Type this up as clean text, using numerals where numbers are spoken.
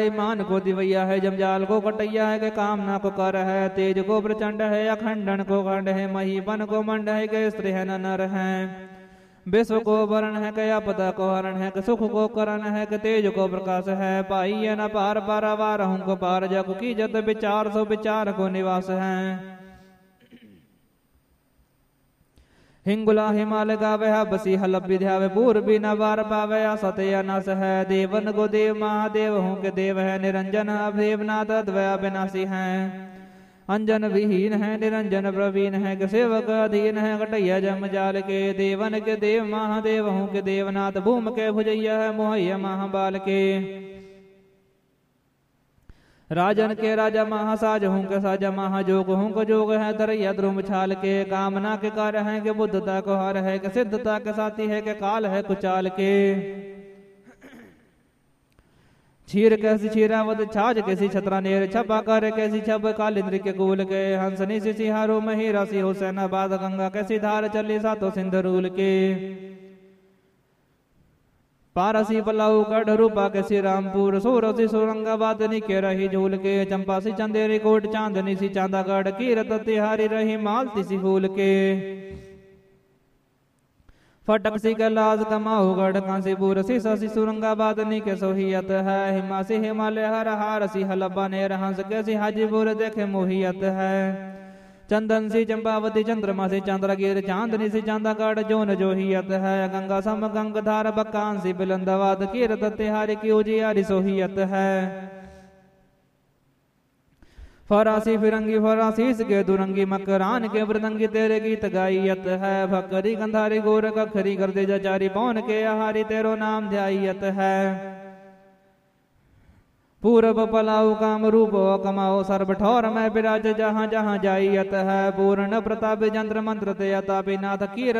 मान को दिवैया है, जमजाल को कटैया है, के कामना को कर है, तेज को प्रचंड है, अखंडन को खंड है, महीपन को मंड है, के स्त्री है न नर है। विश्व को वरण है, के आपदा को हरण है, के सुख को करण है, के तेज को प्रकाश है। पाई है न पार पारावार हूँ को पार, जग की जत विचार सो विचार को निवास है। हिंगुला हिमालय गावे बसी हलब विध्यावे, पूर्वी न बार पावे सत्य नस है। देवन को देव महादेव हूँ के देव है, निरंजन अभदेवनाथ द्वया विनाशी है। अंजन विहीन है, निरंजन प्रवीण है, के सेवक अधीन है, कटैया जमजाल के। देवन के देव महादेव हूँ के देवनाथ, भूम के भुजैया है, मोहैया महाबाल के। राजन के राजा महासाज हूँ के साजा, महाजोग हूँ को जोग है, धरैया ध्रुम छाल के। कामना के कार्य है, के बुद्धता को हार है, के सिद्धता के साथी है, के काल है कुचाल के। छीर कैसी छीरावत छाज कैसी छतरा नेर, छपा कर कैसी छप कालिंद्र के कूल के। हंसनी सी सिहारो मही राशि हुसैनाबाद, गंगा कैसी धार चली सातो सिंधरूल के। पारसी पलाऊ गढ़ रूपा के श्री रामपुर, सोरसी सोरंगाबाद निके रही झूल के। चंपा सी चंदेरी कोट चांदनी सी चांदागढ़, कीरत तिहारी रही मालती सी फूल के। फटक सी कैलाश कमाऊ गढ़ कांसीपुर, सीसा सी सुरंगाबाद निके सोहियत है। हिमासी हिमालय हर हार सी हलबा नेर, हंस के सी हाजीपुर देखे मोहियत है। चंदन सी चंपावती चंद्रमा से चंद्रगिर, चांदनी से चांदागढ़ जोन जोहियत है। गंगा सम गंगधार बकान सी बिलंदवाद, कीरत तिहारी की उजियारी सोहियत है। फरासी फिरंगी फरासीस के दुरंगी, मकरान के मृदंगी तेरे गीत गाइयत है। भकरी गंधारी गोर कखरी गर्दे जचारी, पौन के आहारी तेरो नाम ध्यायत है। पूरब पलाऊ काम रूप कमाओ, सर्व ठौर में विराज जहाँ जहाँ जाइयत है। पूर्ण प्रताप यंत्र मंत्र ते अतापि नाथ, कीर